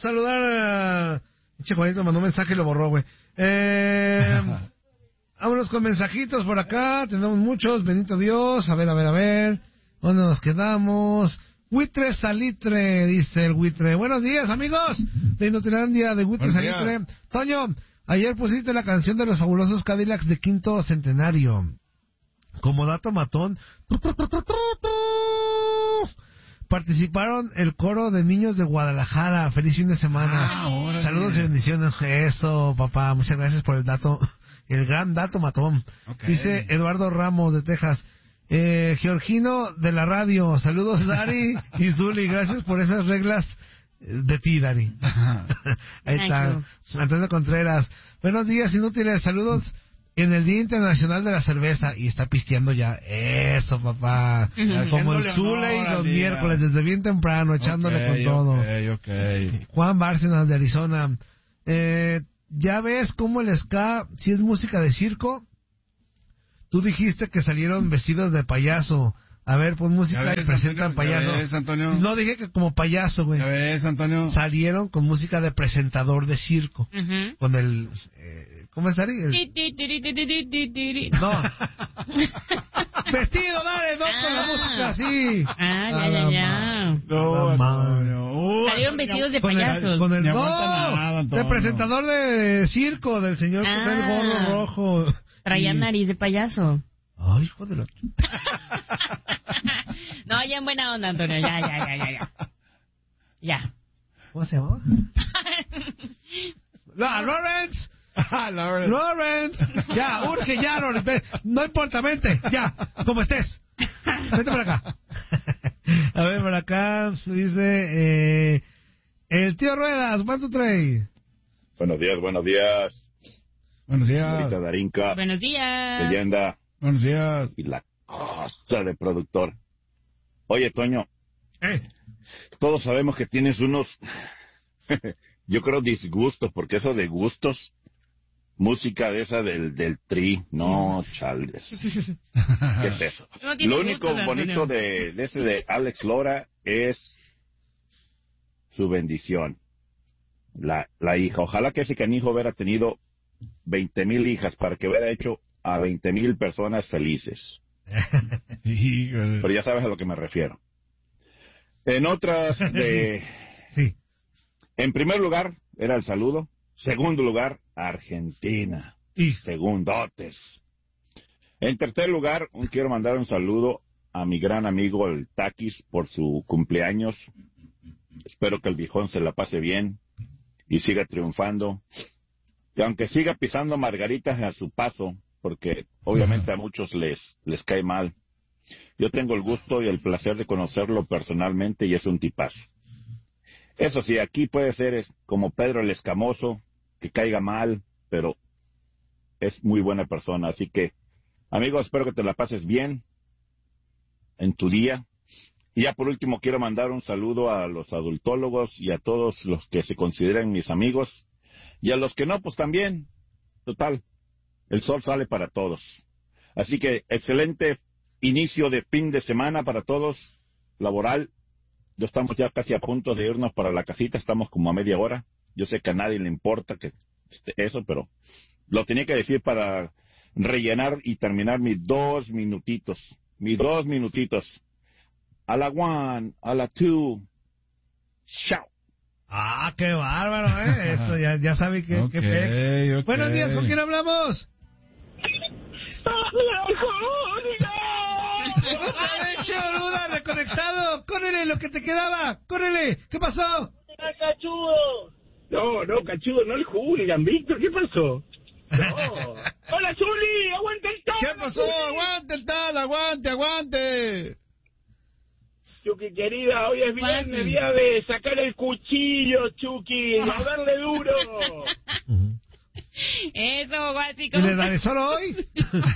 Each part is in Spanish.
saludar a... Che, Juanito mandó un mensaje y lo borró, güey. Vámonos con mensajitos por acá. Tenemos muchos. Bendito Dios. A ver. ¿Dónde nos quedamos? Buitre Salitre, dice el Buitre. Buenos días, amigos de Inutilandia, de Buitre Salitre. Toño, ayer pusiste la canción de los fabulosos Cadillacs de quinto centenario. Como dato matón, participaron el coro de niños de Guadalajara. Feliz fin de semana. Saludos y bendiciones. Eso, papá. Muchas gracias por el dato. El gran dato matón. Okay. Dice Eduardo Ramos de Texas. Georgino de la radio. Saludos, Dari y Zuli. Gracias por esas reglas de ti, Dari. Ahí está. Antonio Contreras. Buenos días, inútiles. Saludos en el Día Internacional de la Cerveza. Y está pisteando ya. Eso, papá. Como el Zule y los miércoles, desde bien temprano, echándole con todo. Juan Bárcenas de Arizona. ¿Ya ves cómo el ska, si es música de circo? Tú dijiste que salieron vestidos de payaso. A ver, pon música y presentan payaso. ¿Ya ves, Antonio? No dije que como payaso, güey. ¿Ya ves, Antonio? Salieron con música de presentador de circo. Con el... ¿cómo es, Ari? No. Vestido, dale, no con la música así. Ya. No, Antonio. Salieron vestidos de payasos. Con el de presentador de circo, del señor con el gorro rojo. Traía nariz de payaso. Ay, hijo de la... No, ya en buena onda, Antonio. Ya. ¿Cómo se llama? Lawrence. Lawrence. Ya, urge ya, Lawrence. No importa, vente. Ya, como estés. Vente por acá. A ver, por acá dice... el tío Ruedas, ¿cuánto trae? Buenos días. Buenos días. Señorita Darinka. Buenos días. Leyenda. Buenos días. Y la cosa de productor. Oye, Toño. Todos sabemos que tienes unos, yo creo, disgustos, porque eso de gustos, música de esa del Tri, no, chales. ¿Qué es eso? No Lo único bonito de ese de Alex Lora es su bendición. La hija. Ojalá que ese canijo hubiera tenido 20,000 hijas para que hubiera hecho a 20,000 personas felices. Pero ya sabes a lo que me refiero. En otras de... Sí. En primer lugar, era el saludo. Segundo lugar, Argentina. Y segundotes. En tercer lugar, quiero mandar un saludo a mi gran amigo el Taquis por su cumpleaños. Espero que el viejón se la pase bien y siga triunfando. Y aunque siga pisando margaritas a su paso, porque obviamente a muchos les cae mal, yo tengo el gusto y el placer de conocerlo personalmente y es un tipazo. Eso sí, aquí puede ser como Pedro el Escamoso, que caiga mal, pero es muy buena persona. Así que, amigos, espero que te la pases bien en tu día. Y ya por último quiero mandar un saludo a los adultólogos y a todos los que se consideran mis amigos. Y a los que no, pues también. Total, el sol sale para todos. Así que excelente inicio de fin de semana para todos, laboral. Ya estamos ya casi a punto de irnos para la casita, estamos como a media hora. Yo sé que a nadie le importa que eso, pero lo tenía que decir para rellenar y terminar mis 2 minutitos. A la 1, a la 2. Chao. Ah, qué bárbaro, Esto ya sabe que Okay. Buenos días, ¿con quién hablamos? ¡Choluda, reconectado! ¡Córrele lo que te quedaba! ¡Córrele! ¿Qué pasó? ¡Cachudo! No, cachudo, no el hooligan, Víctor, ¿qué pasó? No. ¡Hola, Zuli! ¡Aguanta el tal! ¿Qué pasó? ¡Aguante el tal! ¡Aguante! Chucky, querida, hoy es viernes, día de sacar el cuchillo, Chucky, y a darle duro. Eso, guasi. ¿Y le daré solo hoy?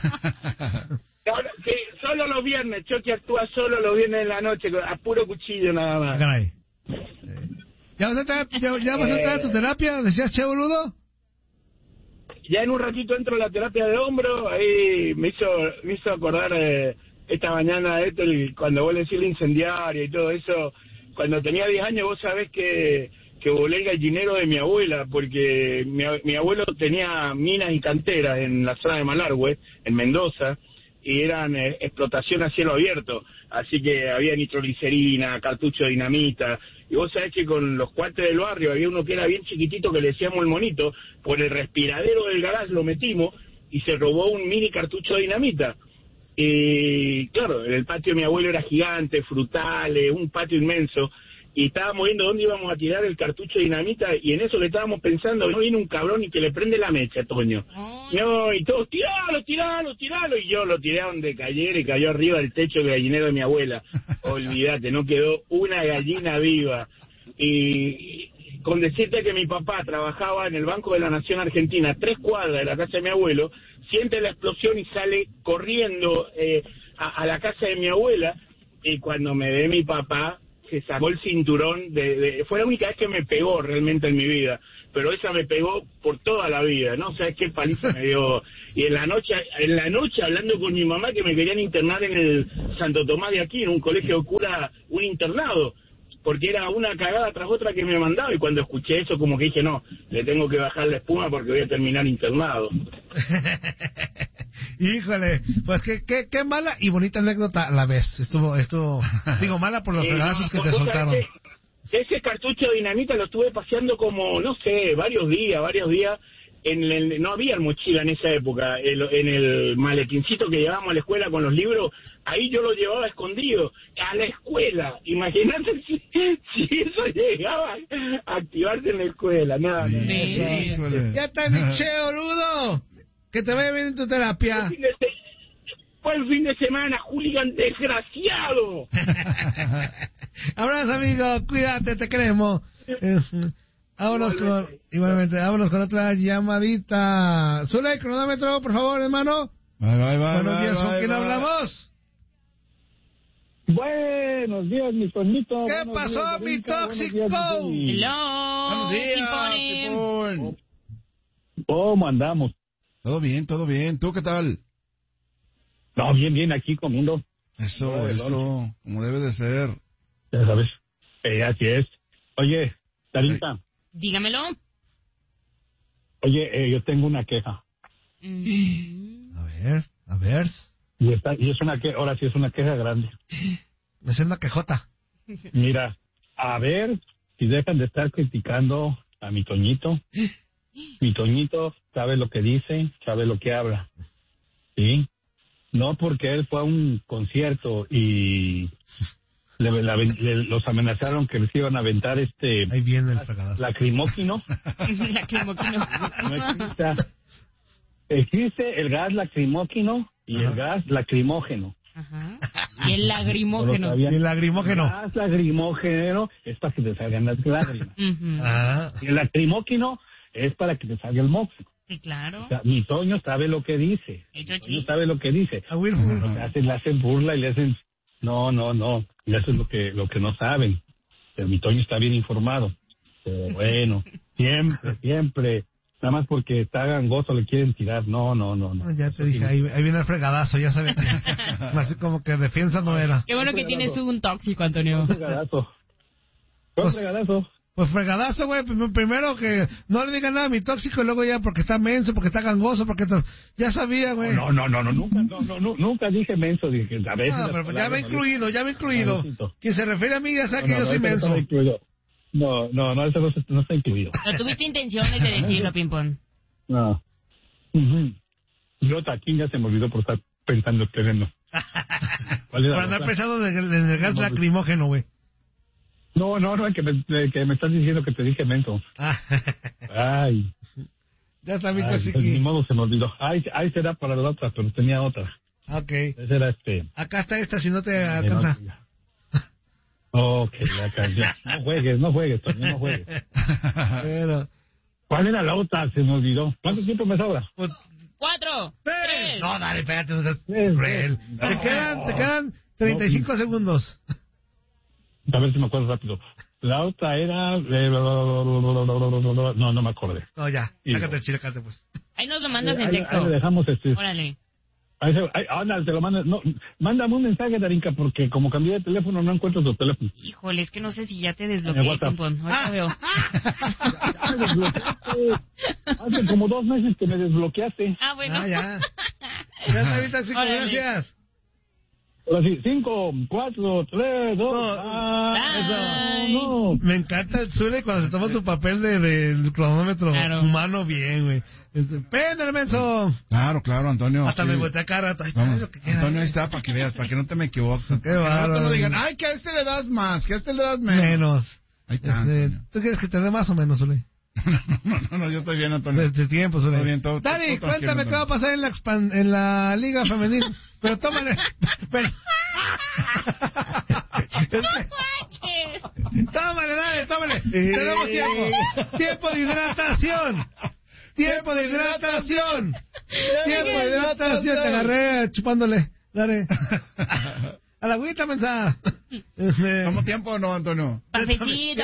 Sí, solo los viernes, Chucky actúa solo los viernes en la noche, a puro cuchillo nada más. Caray. ¿Ya vas a entrar a tu terapia? ¿Decías, che, boludo? Ya en un ratito entro a la terapia de hombro, ahí me hizo acordar esta mañana cuando vos le decís el incendiario y todo eso. Cuando tenía 10 años vos sabés que que volé el gallinero de mi abuela, porque mi abuelo tenía minas y canteras en la zona de Malargüe, en Mendoza, y eran explotación a cielo abierto, así que había nitroglicerina, cartucho de dinamita, y vos sabés que con los cuates del barrio había uno que era bien chiquitito que le decíamos el monito, por el respiradero del garage lo metimos y se robó un mini cartucho de dinamita. Y claro, el patio de mi abuelo era gigante, frutales, un patio inmenso, y estábamos viendo dónde íbamos a tirar el cartucho de dinamita, y en eso le estábamos pensando, no viene un cabrón y que le prende la mecha, Toño. No, y todos, tiralo, y yo lo tiré a donde cayera y cayó arriba del techo del gallinero de mi abuela. Olvídate, no quedó una gallina viva. Y con decirte que mi papá trabajaba en el Banco de la Nación Argentina, 3 cuadras de la casa de mi abuelo, siente la explosión y sale corriendo a la casa de mi abuela, y cuando me ve mi papá, se sacó el cinturón fue la única vez que me pegó realmente en mi vida, pero esa me pegó por toda la vida, ¿no? ¿Sabes qué paliza me dio? Y en la noche hablando con mi mamá que me querían internar en el Santo Tomás de aquí, en un colegio de cura, un internado, porque era una cagada tras otra que me mandaba, y cuando escuché eso como que dije, no, le tengo que bajar la espuma porque voy a terminar internado. Híjole, pues qué mala y bonita anécdota a la vez. Estuvo digo, mala por los regalazos que te soltaron. Ese cartucho de dinamita lo estuve paseando como, no sé, varios días, no había mochila en esa época, en el maletincito que llevábamos a la escuela con los libros, ahí yo lo llevaba escondido, a la escuela. Imagínate si eso llegaba a activarse en la escuela, nada. Sí. Ya está, mi cheo, Ludo. Que te vaya bien en tu terapia. Buen fin de semana, hooligan desgraciado. Abrazo, amigo, cuídate, te queremos. Vámonos vámonos con otra llamadita. Zule, cronómetro, por favor, hermano. Buenos días, ¿con quién hablamos? Buenos días, mi tonito. ¿Qué pasó, mi tóxico? Hello. Buenos días, Pipón. ¿Cómo andamos? Todo bien. ¿Tú qué tal? No, bien, aquí comiendo. Eso, como debe de ser. Ya sabes. Así es. Oye, Sarita. Dígamelo. Oye, yo tengo una queja. A ver. Y es una queja, ahora sí es una queja grande. Me hace una quejota. Mira, a ver si dejan de estar criticando a mi Toñito. Mi Toñito sabe lo que dice, sabe lo que habla. ¿Sí? No porque él fue a un concierto y los amenazaron que les iban a aventar Ahí viene el fregadazo. lacrimógeno. Lacrimógeno. No existe el gas lacrimógeno y el gas lacrimógeno. Ajá. Y el lagrimógeno. Y el lagrimógeno. El gas lacrimógeno es para que te salgan las lágrimas. Uh-huh. Y el lacrimógeno es para que te salga el moco. Sí, claro. O sea, mi Toño sabe lo que dice. Sí. Sabe lo que dice. Le hacen burla y le hacen... No. Y eso es lo que no saben. Pero mi Toño está bien informado. Pero bueno, siempre. Nada más porque está gangoso le quieren tirar. No. Ya te dije, ahí viene el fregadazo, ya sabes. Así como que defensa no era. Qué bueno que tienes un tóxico, Antonio. Fregadazo. Fregadazo. Pues fregadazo, güey. Primero que no le digan nada a mi tóxico y luego ya porque está menso, porque está gangoso, porque ya sabía, güey. No, nunca dije menso, dije a veces. Pero ya me he incluido. Quien se refiere a mí ya sabe que yo soy menso. No, eso no está incluido. No tuviste intenciones de decirlo, Pimpón. No. Yo taquín ya se me olvidó por estar pensando el terreno. Por andar pensando en el gas lacrimógeno, güey. No, que me estás diciendo que te dije menso. Ay. Ya está mi tóxico. Ni modo se me olvidó. Ay, será para la otra, pero tenía otra. Ok. Esa era Acá está esta, si no te alcanza. Ok, ya. No juegues, Toño, no juegues. Pero... ¿Cuál era la otra? Se me olvidó. ¿Cuánto tiempo me sobra? 4, 3. No, dale, pégate, no seas cruel. Te quedan 35 segundos. A ver si me acuerdo rápido. La otra era... No me acordé. No, ya. Sácate el chile, pues. Ahí nos lo mandas en texto. Ahí lo dejamos Órale. Anda, te lo manda. No, mándame un mensaje, Darinka, porque como cambié de teléfono no encuentro tu teléfono. Híjole, es que no sé si ya te desbloqueé, Pimpón. Ahorita veo. Ya me desbloqueaste. Hace como 2 meses que me desbloqueaste. Ah, bueno. Ya. Ya está ahorita, sí, gracias. Ahora sí, 5, 4, 3, 2. No. Me encanta el Zule cuando se toma su papel del cronómetro humano bien, güey. ¡Péndale, menso! Claro, Antonio. Hasta me volteé a cara. Antonio, ahí está, para que veas, para que no te me equivoques. Qué bárbaro. No digan, ay, que a este le das más, que a este le das menos. Ahí está, ¿Tú quieres que te dé más o menos, Zule? No, yo estoy bien, Antonio. De tiempo, Zule. Todo bien, todo Dani, todo cuéntame qué va a pasar en la Liga Femenil. Pero tómale. Tómale. Tenemos tiempo. Tiempo de hidratación. Te agarré chupándole. Dale. A la agüita, mensa. ¿Toma tiempo o no, Antonio? Cafecito.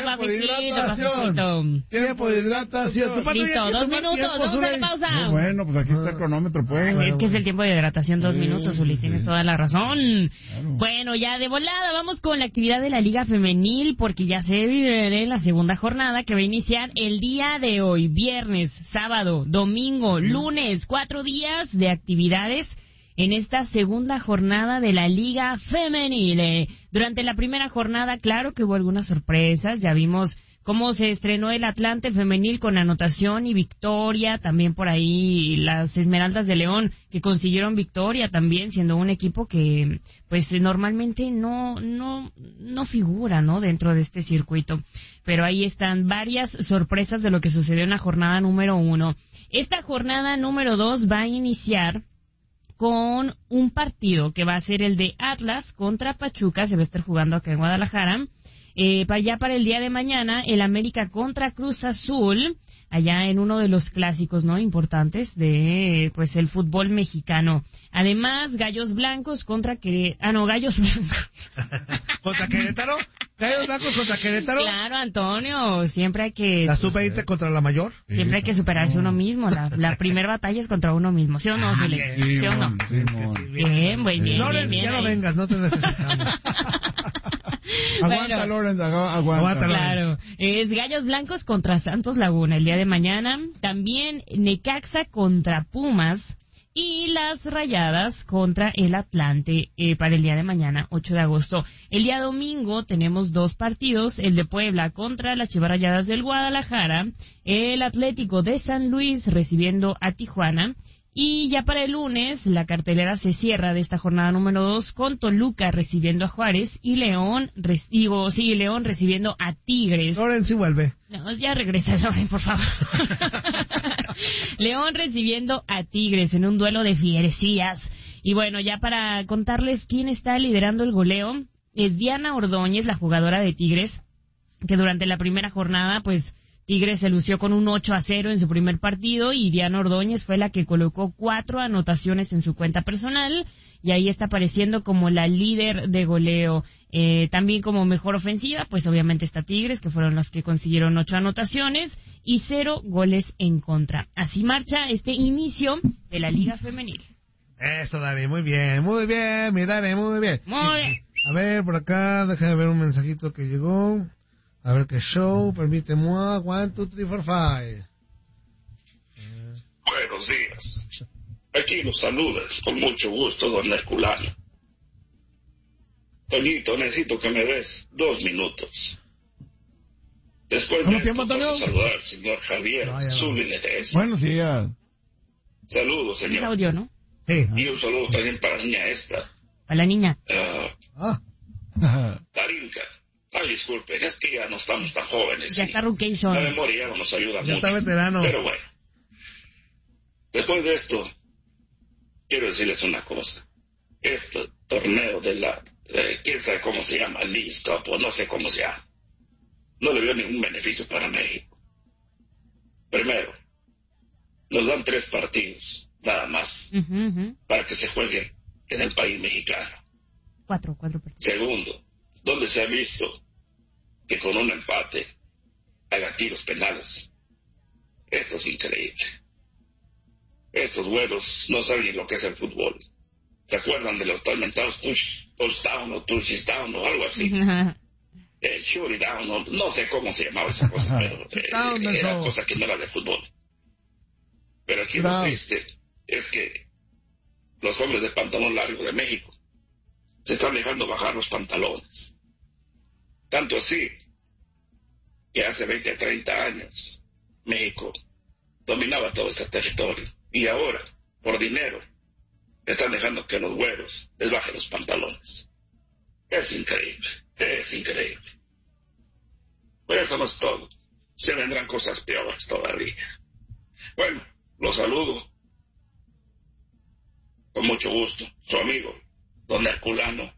Tiempo de hidratación. Listo, 2 minutos, vamos a la pausa. Muy bueno, pues aquí está el cronómetro, pues. Es que es el tiempo de hidratación, 2 minutos, Uli, tienes toda la razón. Claro. Bueno, ya de volada vamos con la actividad de la Liga Femenil, porque ya se viene la segunda jornada que va a iniciar el día de hoy, viernes, sábado, domingo, lunes, 4 días de actividades en esta segunda jornada de la Liga Femenil. Durante la primera jornada, claro que hubo algunas sorpresas. Ya vimos cómo se estrenó el Atlante Femenil con anotación y victoria. También por ahí las Esmeraldas de León, que consiguieron victoria también, siendo un equipo que pues normalmente no figura, ¿no?, dentro de este circuito. Pero ahí están varias sorpresas de lo que sucedió en la jornada número 1. Esta jornada número 2 va a iniciar con un partido que va a ser el de Atlas contra Pachuca. Se va a estar jugando acá en Guadalajara. Para el día de mañana, el América contra Cruz Azul, allá en uno de los clásicos, ¿no?, importantes de pues el fútbol mexicano. Además, Gallos Blancos contra Gallos Blancos. ¿Contra Querétaro? ¿Gallos Blancos contra Querétaro? Claro, Antonio, siempre hay que... ¿La sub-20 contra la mayor? Siempre hay que superarse uno mismo. La primera batalla es contra uno mismo, ¿sí o no, Zuli? ¿Sí o no? Bien, bien. Ya no vengas, no te necesitamos. Aguanta, Lorenz, aguanta. Claro, es Gallos Blancos contra Santos Laguna el día de mañana. También Necaxa contra Pumas y las Rayadas contra el Atlante para el día de mañana, 8 de agosto. El día domingo tenemos 2 partidos, el de Puebla contra las Chivas Rayadas del Guadalajara, el Atlético de San Luis recibiendo a Tijuana. Y ya para el lunes, la cartelera se cierra de esta jornada número 2 con Toluca recibiendo a Juárez y León recibiendo a Tigres. Loren sí vuelve. No, ya regresa, Loren, por favor. León recibiendo a Tigres en un duelo de fierecías. Y bueno, ya para contarles quién está liderando el goleo, es Diana Ordóñez, la jugadora de Tigres, que durante la primera jornada, pues, Tigres se lució con un 8-0 en su primer partido y Diana Ordóñez fue la que colocó 4 anotaciones en su cuenta personal y ahí está apareciendo como la líder de goleo. También como mejor ofensiva, pues obviamente está Tigres, que fueron los que consiguieron 8 anotaciones y 0 goles en contra. Así marcha este inicio de la Liga Femenil. Eso, Dani, muy bien, mi Dani, muy bien. Muy bien. A ver, por acá, déjame ver un mensajito que llegó. A ver qué show, permíteme, 1, 2, 3, 4, 5. Buenos días. Aquí los saludas con mucho gusto, don Herculano. Toñito, necesito que me des 2 minutos. Después de esto, vamos a saludar al señor Javier Zuli Ledesma. Buenos días. Saludos, señor. Es audio, ¿no? Sí. Y un saludo también para la niña esta. Para la niña. Darinka. Ay, disculpen, es que ya no estamos tan jóvenes. Ya está Rucation. La memoria ya no nos ayuda mucho. Ya está veterano. Pero bueno. Después de esto, quiero decirles una cosa. Este torneo de la... quién sabe cómo se llama, League Cup, o no sé cómo se llama. No le veo ningún beneficio para México. Primero, nos dan 3 partidos, nada más, para que se jueguen en el país mexicano. 4 partidos. Segundo, ¿dónde se ha visto que con un empate haga tiros penales? Esto es increíble. Estos güeros no saben ni lo que es el fútbol. ¿Se acuerdan de los tormentados touchdown o touchdown o algo así? Shooting down, no sé cómo se llamaba esa cosa, pero era cosa que no era de fútbol. Pero aquí lo triste es que los hombres de pantalón largo de México se están dejando bajar los pantalones. Tanto así que hace 20 a 30 años México dominaba todo ese territorio. Y ahora, por dinero, están dejando que los güeros les bajen los pantalones. Es increíble, es increíble. Pero eso no es todo. Se vendrán cosas peores todavía. Bueno, los saludo. Con mucho gusto. Su amigo, don Herculano.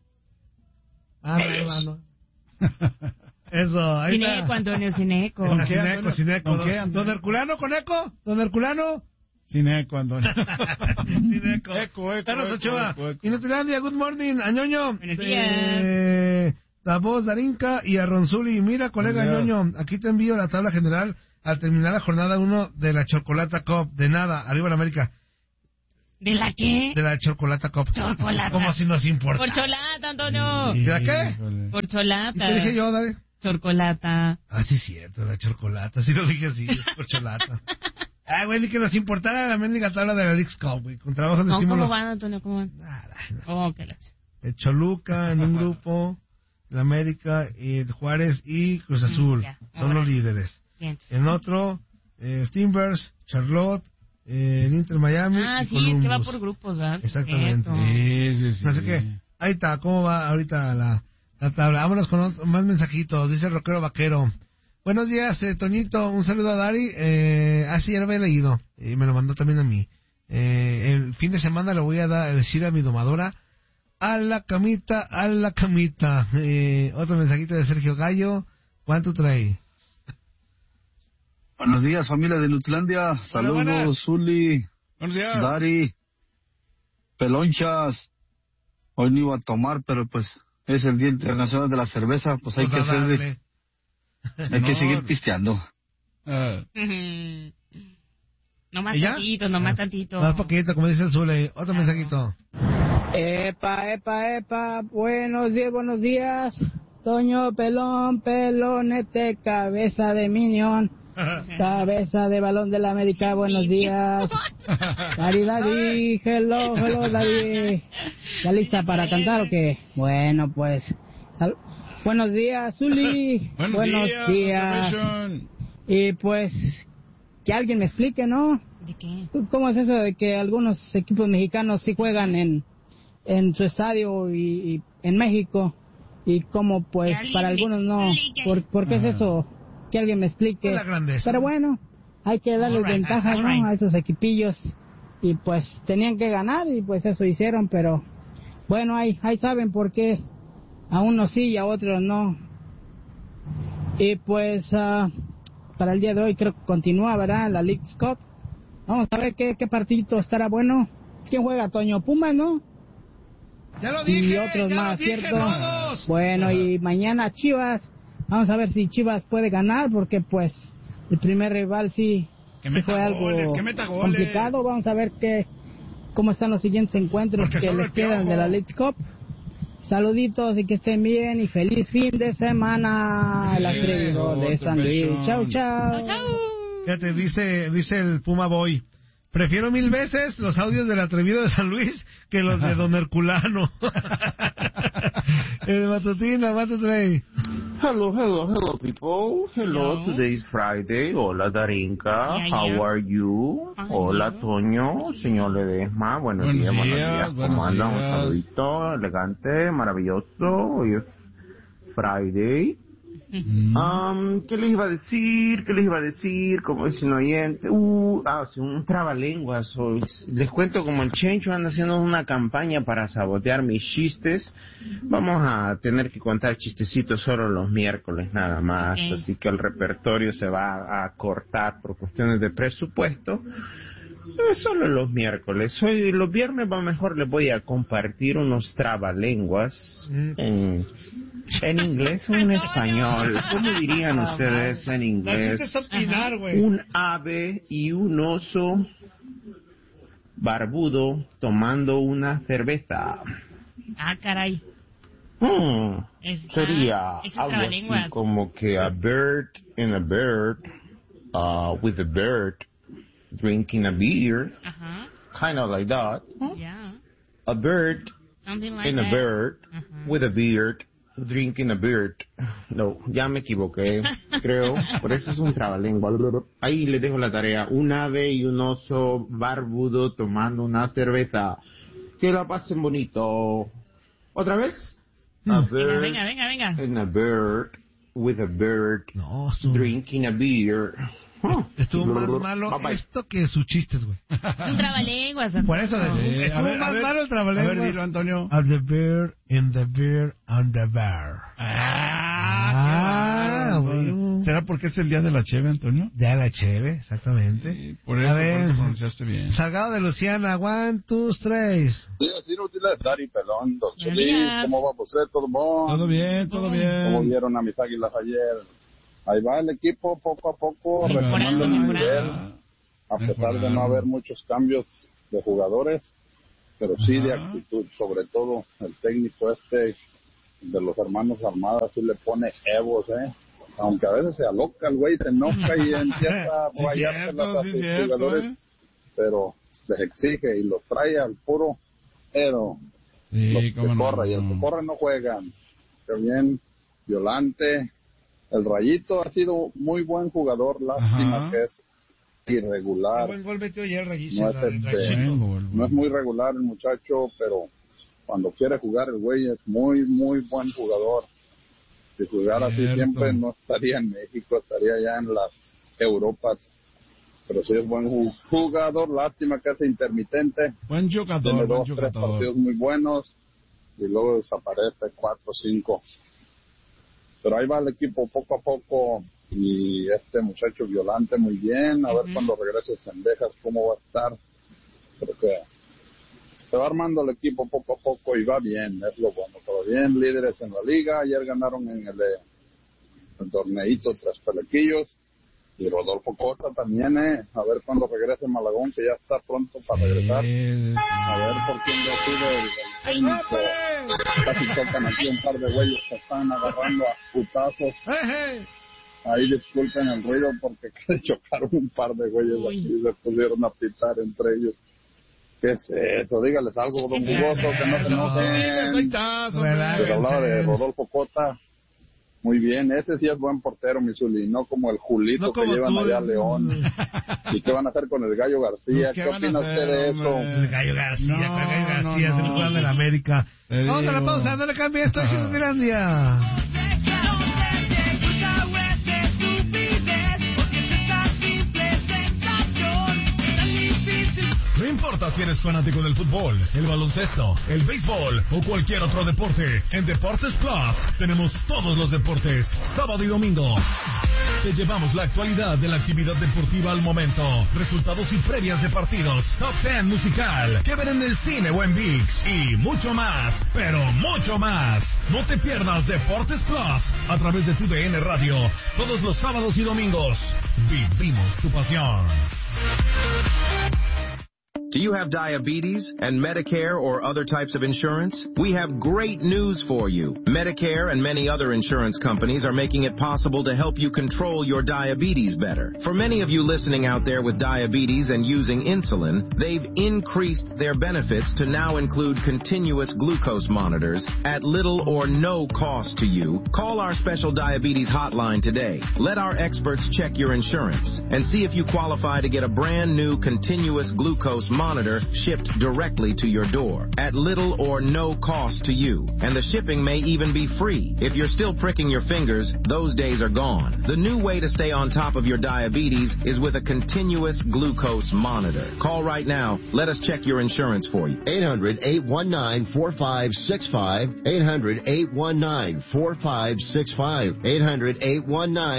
Adiós. No. Eso, ahí Cineco, está. Antonio, Cineco. ¿Con qué, Cineco? ¿Con qué, ¿Don Herculano con eco? ¿Don Herculano? Cineco, Antonio. Cineco. Eco. Carlos Ochoa. Y Nutrilandia, good morning, Añoño. Buenos días. Davos, Darinka y a Ronzuli. Mira, colega Añoño, aquí te envío la tabla general al terminar la jornada 1 de la Chocolata Cup. De nada, arriba la América. ¿De la qué? De la Chocolata Cup. Chocolata. Como si nos importa. Corcholata, Antonio. ¿De la qué? Corcholata. ¿Y qué dije yo, dale? Chocolata. Ah, sí, cierto, la Chocolata. Sí lo dije así, es Corcholata. Ah, güey, ni que nos importara la mendiga tabla de la Leagues Cup, güey. Con trabajos de No, estímulos. ¿cómo van, Antonio? ¿Cómo van? Nada. Oh, qué leche. Choluca en un grupo, la América, Juárez y Cruz Azul. Son los líderes. Bien. En otro, Steamers, Charlotte, el Inter Miami. Ah, y sí, Columbus. es que va por grupos, ¿verdad? Exactamente. Sí. Así que, ahí está, ¿cómo va ahorita la tabla? Vámonos con más mensajitos. Dice el rockero vaquero. Buenos días, Toñito. Un saludo a Dari. Sí, ya lo había leído. Y me lo mandó también a mí. El fin de semana le voy a decir a mi domadora, a la camita. Otro mensajito de Sergio Gallo. ¿Cuánto trae? Buenos días, familia de Nutlandia. Saludos, Zuli, Buenos días. Dari, Pelonchas. Hoy no iba a tomar, pero pues es el Día Internacional de la Cerveza, pues hay que hacerle. Hay que seguir pisteando. No más tantito, no más tantito. Más poquito, como dice el Zule. Otro mensajito. Epa. Buenos días. Toño, pelonete, cabeza de minion. Cabeza de balón de la América, buenos días. Dari, hello, Dari. ¿Ya lista para cantar o qué? Bueno, pues. Buenos días, Zuli. Buenos días. Y pues, que alguien me explique, ¿no? ¿De qué? ¿Cómo es eso de que algunos equipos mexicanos sí juegan en su estadio y en México? Y cómo, pues, para algunos no. ¿Por qué es eso? Que alguien me explique. Pero bueno, hay que darles ventajas, ¿no? A esos equipillos. Y pues tenían que ganar y pues eso hicieron, pero bueno, ahí saben por qué a unos sí y a otros no. Y pues para el día de hoy creo que continúa, ¿verdad? La Leagues Cup. Vamos a ver qué partidito estará bueno. ¿Quién juega? Toño, Pumas, ¿no? Ya lo dije. Y otros más, ¿cierto? Todos. Bueno, y mañana Chivas. Vamos a ver si Chivas puede ganar, porque pues el primer rival sí fue algo complicado. Vamos a ver cómo están los siguientes encuentros que les quedan de la Leagues Cup. Saluditos y que estén bien y feliz fin de semana. El atrevido de San Luis. Chau. Fíjate, dice el Puma Boy. Prefiero 1000 veces los audios del atrevido de San Luis que los de Don Herculano. El Matutina, Matutrey. Hello, people. Hello, today is Friday. Hola, Darinka. How are you? Hola, Toño. Señor Ledesma. Buenos días. ¿Cómo andan? Un saludito elegante, maravilloso. Hoy es Friday. ¿Qué les iba a decir? Como dice un oyente, un trabalenguas hoy. Les cuento como el Chencho anda haciendo una campaña para sabotear mis chistes. Vamos a tener que contar chistecitos solo los miércoles nada más, así que el repertorio se va a cortar por cuestiones de presupuesto. Solo los miércoles. Hoy los viernes mejor les voy a compartir unos trabalenguas en inglés o en español. ¿Cómo dirían ustedes en inglés? Un ave y un oso barbudo tomando una cerveza. Ah, caray. Sería algo así como que a bird and a bird, with a bird drinking a beer, kind of like that. Yeah. A bird Something like and a bird with a beard drinking a beer. No, ya me equivoqué, creo. Por eso es un trabalengua. Ahí le dejo la tarea. Un ave y un oso barbudo tomando una cerveza. Que la pasen bonito. ¿Otra vez? A bird venga. and a bird with a bird drinking a beer. Estuvo más malo esto que sus chistes, güey. Es un trabalenguas. Por eso estuvo más malo el trabalenguas. A ver, dilo, Antonio. A the bear and the bear and the bear. Güey. ¿Será porque es el día de la cheve, Antonio? Día de la cheve, exactamente. Sí, por eso pronunciaste bien. Salgado de Luciana, 1, 2, 3. Sí, así no tiene Dari Pelón, don Solís. ¿Cómo va por ser? ¿Todo bon? Todo bien. ¿Cómo vieron a mis águilas ayer? Ahí va el equipo poco a poco retomando el nivel, a pesar de no haber muchos cambios de jugadores, pero sí de actitud, sobre todo el técnico de los hermanos Armada sí le pone evos, aunque a veces se aloca el güey, se enoja y empieza a rayarse a sus jugadores, pero les exige y los trae al puro Edo, los que corra, y el que corre no juegan. Qué bien, Violante. El Rayito ha sido muy buen jugador, lástima que es irregular. Buen gol metió ayer Rayito. No es muy regular el muchacho, pero cuando quiere jugar el güey es muy, muy buen jugador. Si jugara así siempre no estaría en México, estaría ya en las Europas. Pero sí es buen jugador, lástima que es intermitente. Buen jugador, tiene 2, 3 partidos muy buenos y luego desaparece 4, 5. Pero ahí va el equipo poco a poco y este muchacho Violante muy bien, a ver cuando regrese Cendejas cómo va a estar. Creo que se va armando el equipo poco a poco y va bien, es lo bueno, todo bien, líderes en la liga, ayer ganaron en el torneito 3 pelequillos y Rodolfo Cota también, a ver cuando regrese Malagón, que ya está pronto para regresar, a ver por quién decide el técnico. Casi tocan aquí un par de güeyes que están agarrando a putazos. Ahí disculpen el ruido porque chocaron un par de güeyes aquí y se pusieron a pitar entre ellos. ¿Qué es eso? Dígales algo, don Jugoso, que no se enojen. Pero hablaba de Rodolfo Cota. Muy bien, ese sí es buen portero, mi Zuli, no como el Julito que llevan allá a León. ¿Y qué van a hacer con el Gallo García? ¿Qué opina usted de eso? El Gallo García, es el jugador de la América. Vamos a la pausa, no le cambie, esto es Finlandia. No importa si eres fanático del fútbol, el baloncesto, el béisbol o cualquier otro deporte, en Deportes Plus tenemos todos los deportes, sábado y domingo. Te llevamos la actualidad de la actividad deportiva al momento, resultados y previas de partidos, top 10 musical, que ver en el cine o en ViX y mucho más, pero mucho más. No te pierdas Deportes Plus a través de tu DN Radio, todos los sábados y domingos. Vivimos tu pasión. Do you have diabetes and Medicare or other types of insurance? We have great news for you. Medicare and many other insurance companies are making it possible to help you control your diabetes better. For many of you listening out there with diabetes and using insulin, they've increased their benefits to now include continuous glucose monitors at little or no cost to you. Call our special diabetes hotline today. Let our experts check your insurance and see if you qualify to get a brand new continuous glucose monitor shipped directly to your door at little or no cost to you. And the shipping may even be free. If you're still pricking your fingers, those days are gone. The new way to stay on top of your diabetes is with a continuous glucose monitor. Call right now. Let us check your insurance for you. 800-819-4565. 800-819-4565.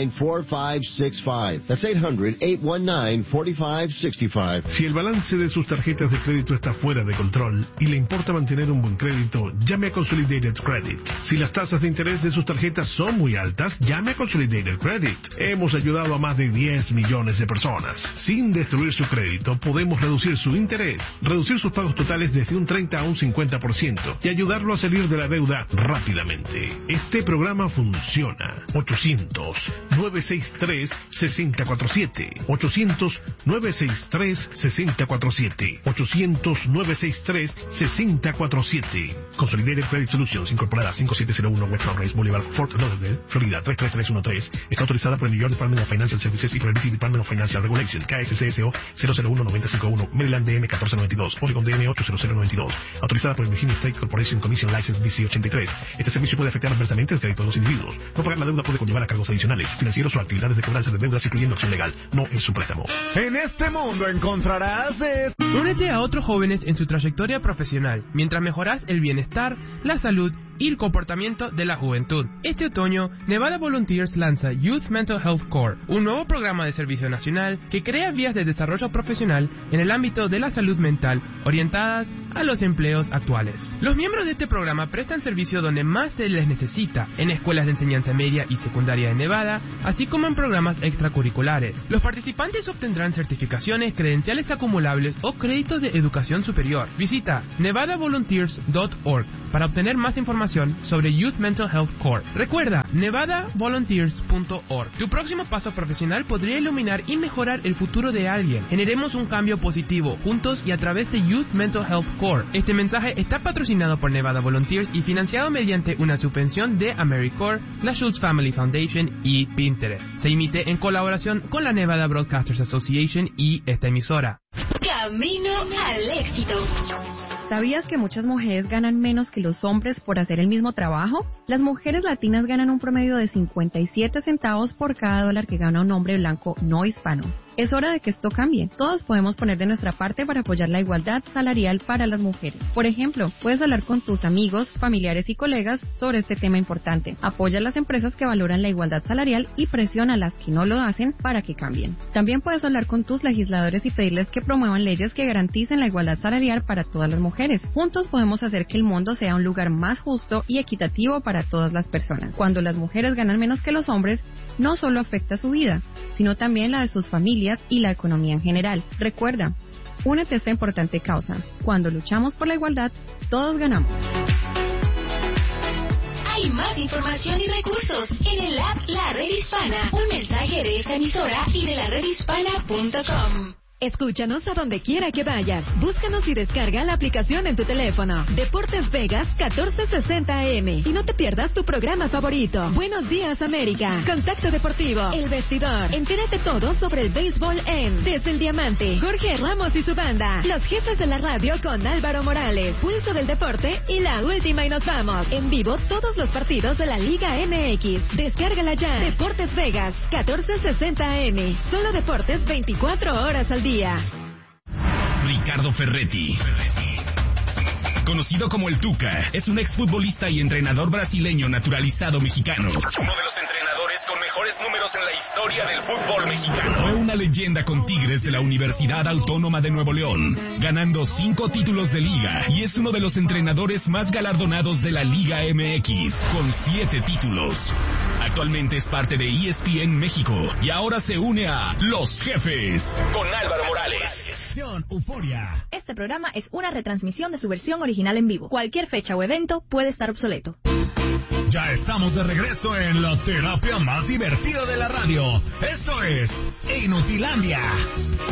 800-819-4565. That's 800-819-4565. Si el balance de sus tarjetas de crédito está fuera de control y le importa mantener un buen crédito, llame a Consolidated Credit. Si las tasas de interés de sus tarjetas son muy altas, llame a Consolidated Credit. Hemos ayudado a más de 10 millones de personas. Sin destruir su crédito, podemos reducir su interés, reducir sus pagos totales desde un 30 a un 50% y ayudarlo a salir de la deuda rápidamente. Este programa funciona. 800-963-6047. 800-963-6047. 800-963-6047. Consolidated Credit Solutions, incorporada 5701 West Sunrise Boulevard, Fort Lauderdale, Florida 33313. Está autorizada por el New York Department of Financial Services y por el British Department of Financial Regulation, KSCSO 001-9051, Maryland DM 1492, Oregon DM 80092. Autorizada por el Virginia State Corporation Commission License DC 83. Este servicio puede afectar adversamente el crédito de los individuos. No pagar la deuda puede conllevar a cargos adicionales, financieros o actividades de cobranza de deudas, incluyendo acción legal. No es un préstamo. En este mundo encontrarás de... Únete a otros jóvenes en su trayectoria profesional, mientras mejoras el bienestar, la salud y el comportamiento de la juventud. Este otoño, Nevada Volunteers lanza Youth Mental Health Corps, un nuevo programa de servicio nacional que crea vías de desarrollo profesional en el ámbito de la salud mental orientadas a los empleos actuales. Los miembros de este programa prestan servicio donde más se les necesita, en escuelas de enseñanza media y secundaria de Nevada, así como en programas extracurriculares. Los participantes obtendrán certificaciones, credenciales acumulables o créditos de educación superior. Visita nevadavolunteers.org para obtener más información sobre Youth Mental Health Corps. Recuerda, nevadavolunteers.org. Tu próximo paso profesional podría iluminar y mejorar el futuro de alguien. Generemos un cambio positivo, juntos y a través de Youth Mental Health Corps. Este mensaje está patrocinado por Nevada Volunteers y financiado mediante una subvención de AmeriCorps, la Schultz Family Foundation y Pinterest. Se emite en colaboración con la Nevada Broadcasters Association y esta emisora. Camino al éxito. ¿Sabías que muchas mujeres ganan menos que los hombres por hacer el mismo trabajo? Las mujeres latinas ganan un promedio de 57 centavos por cada dólar que gana un hombre blanco no hispano. Es hora de que esto cambie. Todos podemos poner de nuestra parte para apoyar la igualdad salarial para las mujeres. Por ejemplo, puedes hablar con tus amigos, familiares y colegas sobre este tema importante. Apoya a las empresas que valoran la igualdad salarial y presiona a las que no lo hacen para que cambien. También puedes hablar con tus legisladores y pedirles que promuevan leyes que garanticen la igualdad salarial para todas las mujeres. Juntos podemos hacer que el mundo sea un lugar más justo y equitativo para todas las personas. Cuando las mujeres ganan menos que los hombres, no solo afecta su vida, sino también la de sus familias y la economía en general. Recuerda, únete a esta importante causa. Cuando luchamos por la igualdad, todos ganamos. Hay más información y recursos en el app La Red Hispana. Un mensaje de esta emisora y de laredhispana.com. Escúchanos a donde quiera que vayas. Búscanos y descarga la aplicación en tu teléfono. Deportes Vegas 1460 AM. Y no te pierdas tu programa favorito. Buenos Días América. Contacto Deportivo. El Vestidor. Entérate todo sobre el béisbol en Desde el Diamante. Jorge Ramos y su banda. Los Jefes de la Radio con Álvaro Morales. Pulso del Deporte y La Última y Nos Vamos. En vivo todos los partidos de la Liga MX. Descárgala ya. Deportes Vegas 1460 AM. Solo deportes 24 horas al día. Ricardo Ferretti, conocido como el Tuca, es un exfutbolista y entrenador brasileño naturalizado mexicano. Uno de los entrenadores con mejores números en la historia del fútbol mexicano. Fue una leyenda con Tigres de la Universidad Autónoma de Nuevo León, ganando 5 títulos de liga, y es uno de los entrenadores más galardonados de la Liga MX, con 7 títulos. Actualmente es parte de ESPN México y ahora se une a Los Jefes con Álvaro Morales. Euforia. Este programa es una retransmisión de su versión original en vivo. Cualquier fecha o evento puede estar obsoleto. Ya estamos de regreso en la terapia más divertida de la radio. Esto es Inutilandia.